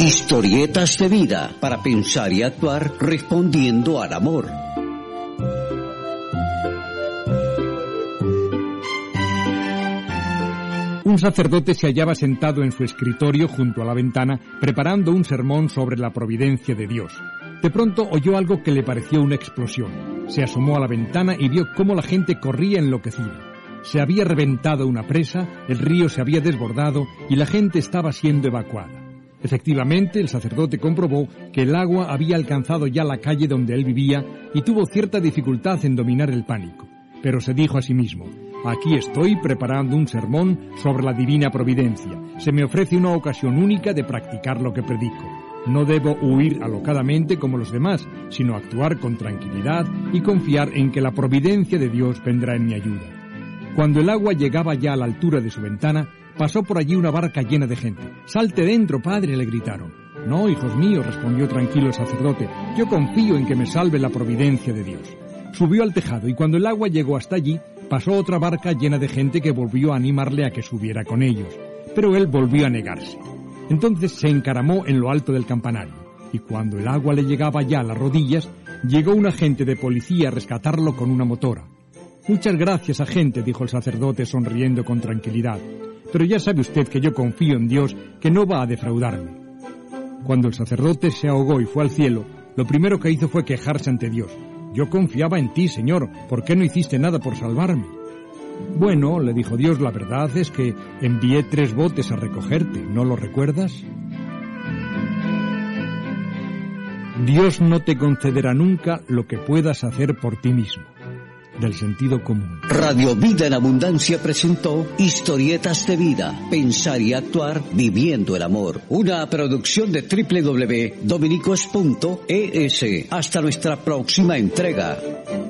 Historietas de vida para pensar y actuar respondiendo al amor. Un sacerdote se hallaba sentado en su escritorio junto a la ventana preparando un sermón sobre la providencia de Dios. De pronto oyó algo que le pareció una explosión. Se asomó a la ventana y vio cómo la gente corría enloquecida. Se había reventado una presa, el río se había desbordado y la gente estaba siendo evacuada. Efectivamente, el sacerdote comprobó que el agua había alcanzado ya la calle donde él vivía y tuvo cierta dificultad en dominar el pánico. Pero se dijo a sí mismo: aquí estoy preparando un sermón sobre la divina providencia. Se me ofrece una ocasión única de practicar lo que predico. No debo huir alocadamente como los demás, sino actuar con tranquilidad y confiar en que la providencia de Dios vendrá en mi ayuda. Cuando el agua llegaba ya a la altura de su ventana, pasó por allí una barca llena de gente. «¡Salte dentro, padre!», le gritaron. «No, hijos míos», respondió tranquilo el sacerdote, «yo confío en que me salve la providencia de Dios». Subió al tejado y cuando el agua llegó hasta allí, pasó otra barca llena de gente que volvió a animarle a que subiera con ellos. Pero él volvió a negarse. Entonces se encaramó en lo alto del campanario, y cuando el agua le llegaba ya a las rodillas, llegó un agente de policía a rescatarlo con una motora. «Muchas gracias, agente», dijo el sacerdote sonriendo con tranquilidad, «pero ya sabe usted que yo confío en Dios, que no va a defraudarme». Cuando el sacerdote se ahogó y fue al cielo, lo primero que hizo fue quejarse ante Dios. «Yo confiaba en ti, Señor, ¿por qué no hiciste nada por salvarme?» «Bueno», le dijo Dios, «la verdad es que envié 3 botes a recogerte, ¿no lo recuerdas?» Dios no te concederá nunca lo que puedas hacer por ti mismo. Del sentido común. Radio Vida en Abundancia presentó Historietas de Vida, pensar y actuar viviendo el amor. Una producción de www.dominicos.es. Hasta nuestra próxima entrega.